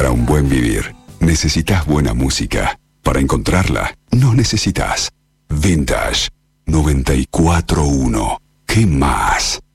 Para un buen vivir, necesitas buena música. Para encontrarla, no necesitas. Vintage 94.1. ¿Qué más?